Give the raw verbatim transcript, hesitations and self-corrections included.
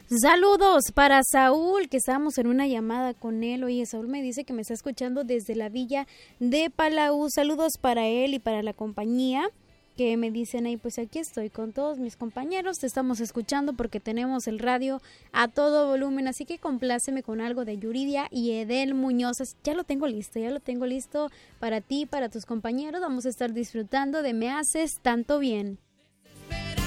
Saludos para Saúl, que estábamos en una llamada con él. Oye, Saúl me dice que me está escuchando desde la villa de Palau. Saludos para él y para la compañía, que me dicen ahí, pues aquí estoy con todos mis compañeros, te estamos escuchando porque tenemos el radio a todo volumen, así que compláceme con algo de Yuridia y Edel Muñoz. Ya lo tengo listo, ya lo tengo listo para ti, para tus compañeros. Vamos a estar disfrutando de Me Haces Tanto Bien.